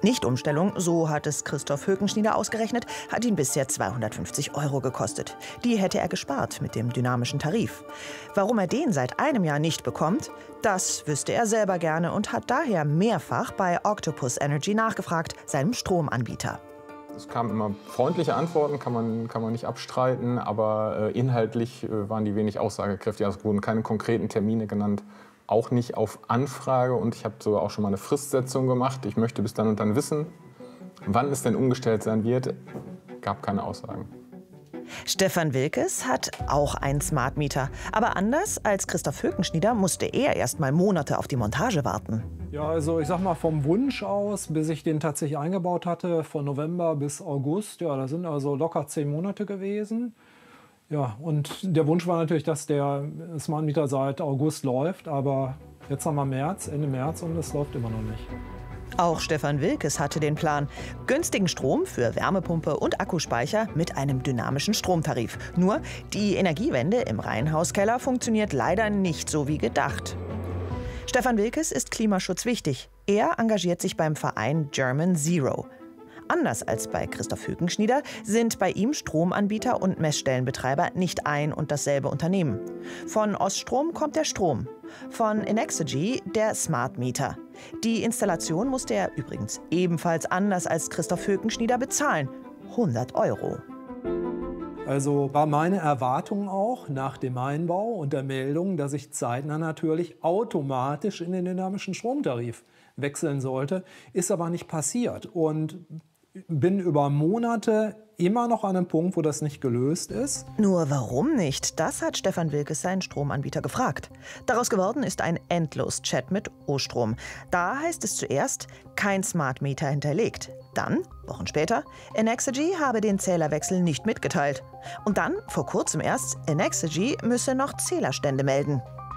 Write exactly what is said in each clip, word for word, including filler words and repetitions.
Nicht-Umstellung, so hat es Christoph Hökenschnieder ausgerechnet, hat ihn bisher zweihundertfünfzig Euro gekostet. Die hätte er gespart mit dem dynamischen Tarif. Warum er den seit einem Jahr nicht bekommt, das wüsste er selber gerne und hat daher mehrfach bei Octopus Energy nachgefragt, seinem Stromanbieter. Es kamen immer freundliche Antworten, kann man, kann man nicht abstreiten, aber äh, inhaltlich äh, waren die wenig aussagekräftig. Also es wurden keine konkreten Termine genannt, auch nicht auf Anfrage. Und ich habe sogar auch schon mal eine Fristsetzung gemacht. Ich möchte bis dann und dann wissen, wann es denn umgestellt sein wird. Gab keine Aussagen. Stefan Wilkes hat auch einen Smart Meter. Aber anders als Christoph Hökenschnieder musste er erst mal Monate auf die Montage warten. Ja, also ich sag mal vom Wunsch aus, bis ich den tatsächlich eingebaut hatte, von November bis August, ja, das sind also locker zehn Monate gewesen. Ja, und der Wunsch war natürlich, dass der Smart Meter seit August läuft, aber jetzt haben wir März, Ende März und es läuft immer noch nicht. Auch Stefan Wilkes hatte den Plan. Günstigen Strom für Wärmepumpe und Akkuspeicher mit einem dynamischen Stromtarif. Nur die Energiewende im Reihenhauskeller funktioniert leider nicht so wie gedacht. Stefan Wilkes ist Klimaschutz wichtig. Er engagiert sich beim Verein German Zero. Anders als bei Christoph Hökenschnieder sind bei ihm Stromanbieter und Messstellenbetreiber nicht ein und dasselbe Unternehmen. Von Oststrom kommt der Strom, von Enexergy der Smart Meter. Die Installation musste er übrigens ebenfalls anders als Christoph Hökenschnieder bezahlen, hundert Euro. Also war meine Erwartung auch nach dem Einbau und der Meldung, dass ich zeitnah natürlich automatisch in den dynamischen Stromtarif wechseln sollte, ist aber nicht passiert und bin über Monate immer noch an einem Punkt, wo das nicht gelöst ist. Nur warum nicht? Das hat Stefan Wilkes seinen Stromanbieter gefragt. Daraus geworden ist ein Endlos-Chat mit O-Strom. Da heißt es zuerst, kein Smart Meter hinterlegt. Dann, Wochen später, Enexergy habe den Zählerwechsel nicht mitgeteilt. Und dann, vor kurzem erst, Enexergy müsse noch Zählerstände melden.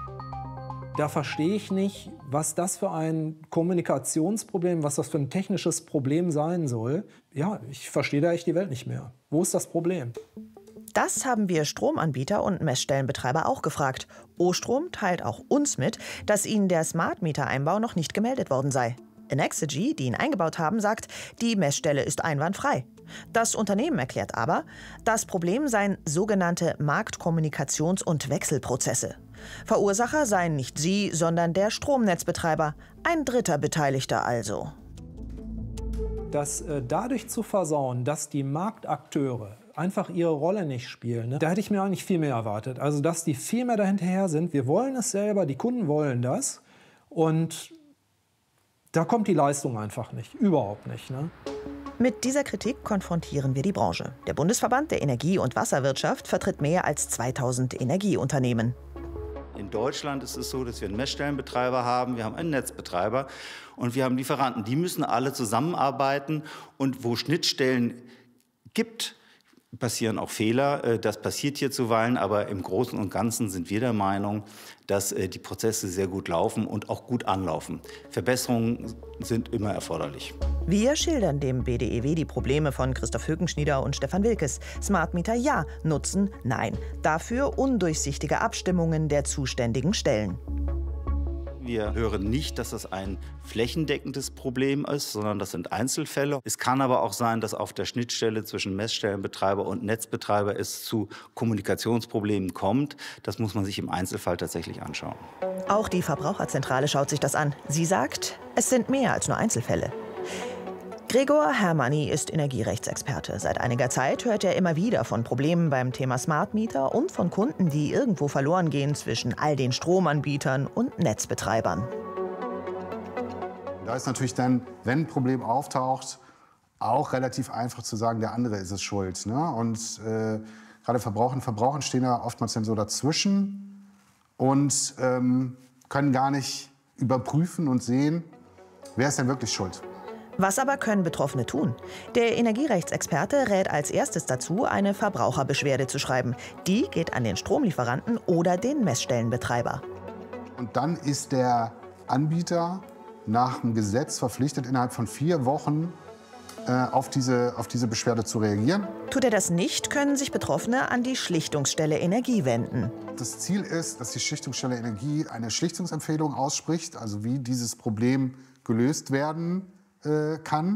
Da verstehe ich nicht, was das für ein Kommunikationsproblem, was das für ein technisches Problem sein soll. Ja, ich verstehe da echt die Welt nicht mehr. Wo ist das Problem? Das haben wir Stromanbieter und Messstellenbetreiber auch gefragt. O-Strom teilt auch uns mit, dass ihnen der Smart Meter-Einbau noch nicht gemeldet worden sei. Enexergy, die ihn eingebaut haben, sagt, die Messstelle ist einwandfrei. Das Unternehmen erklärt aber, das Problem seien sogenannte Marktkommunikations- und Wechselprozesse. Verursacher seien nicht sie, sondern der Stromnetzbetreiber, ein dritter Beteiligter also. Das äh, dadurch zu versauen, dass die Marktakteure einfach ihre Rolle nicht spielen, ne? Da hätte ich mir eigentlich viel mehr erwartet. Also dass die viel mehr dahinterher sind, wir wollen es selber, die Kunden wollen das und da kommt die Leistung einfach nicht, überhaupt nicht. Ne? Mit dieser Kritik konfrontieren wir die Branche. Der Bundesverband der Energie- und Wasserwirtschaft vertritt mehr als zweitausend Energieunternehmen. In Deutschland ist es so, dass wir einen Messstellenbetreiber haben, wir haben einen Netzbetreiber und wir haben Lieferanten. Die müssen alle zusammenarbeiten und wo Schnittstellen gibt, passieren auch Fehler. Das passiert hier zuweilen, aber im Großen und Ganzen sind wir der Meinung, dass die Prozesse sehr gut laufen und auch gut anlaufen. Verbesserungen sind immer erforderlich. Wir schildern dem B D E W die Probleme von Christoph Hökenschnieder und Stefan Wilkes. Smart Meter ja, Nutzen nein. Dafür undurchsichtige Abstimmungen der zuständigen Stellen. Wir hören nicht, dass das ein flächendeckendes Problem ist, sondern das sind Einzelfälle. Es kann aber auch sein, dass auf der Schnittstelle zwischen Messstellenbetreiber und Netzbetreiber es zu Kommunikationsproblemen kommt. Das muss man sich im Einzelfall tatsächlich anschauen. Auch die Verbraucherzentrale schaut sich das an. Sie sagt, es sind mehr als nur Einzelfälle. Gregor Hermanni ist Energierechtsexperte. Seit einiger Zeit hört er immer wieder von Problemen beim Thema Smart Meter und von Kunden, die irgendwo verloren gehen zwischen all den Stromanbietern und Netzbetreibern. Da ist natürlich dann, wenn ein Problem auftaucht, auch relativ einfach zu sagen, der andere ist es schuld. Ne? Und äh, gerade Verbraucher und Verbraucher stehen da oftmals dann so dazwischen und ähm, können gar nicht überprüfen und sehen, wer ist denn wirklich schuld. Was aber können Betroffene tun? Der Energierechtsexperte rät als erstes dazu, eine Verbraucherbeschwerde zu schreiben. Die geht an den Stromlieferanten oder den Messstellenbetreiber. Und dann ist der Anbieter nach dem Gesetz verpflichtet, innerhalb von vier Wochen äh, auf, diese, auf diese Beschwerde zu reagieren. Tut er das nicht, können sich Betroffene an die Schlichtungsstelle Energie wenden. Das Ziel ist, dass die Schlichtungsstelle Energie eine Schlichtungsempfehlung ausspricht, also wie dieses Problem gelöst werden kann.